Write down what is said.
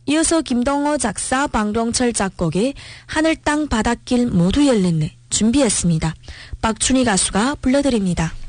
이어서 김동호 작사, 방동철 작곡의 하늘 땅 바닷길 모두 열렸네 준비했습니다. 박춘희 가수가 불러드립니다.